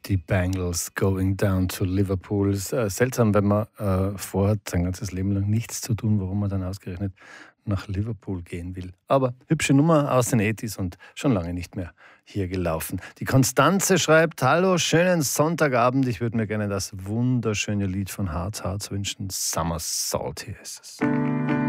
Die Bangles Going Down to Liverpool. Ist, seltsam, wenn man vorhat, sein ganzes Leben lang nichts zu tun, warum man dann ausgerechnet nach Liverpool gehen will. Aber hübsche Nummer aus den 80s und schon lange nicht mehr hier gelaufen. Die Konstanze schreibt: Hallo, schönen Sonntagabend. Ich würde mir gerne das wunderschöne Lied von Hearts Hearts wünschen. Summer Salty ist es.